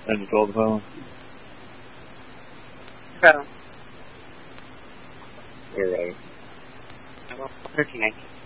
And gold phone. So, You're right. well, 13, 19.